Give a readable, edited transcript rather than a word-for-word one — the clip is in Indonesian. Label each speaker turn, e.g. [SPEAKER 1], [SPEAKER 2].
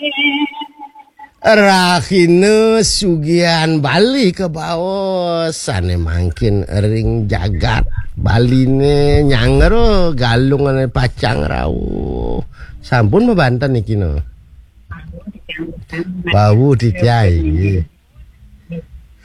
[SPEAKER 1] Rahine sugihan Bali ke baosan mangkin ring jagat Baline nyanger galungane pacang rau. Sampun mebanten iki no. Bau dicai.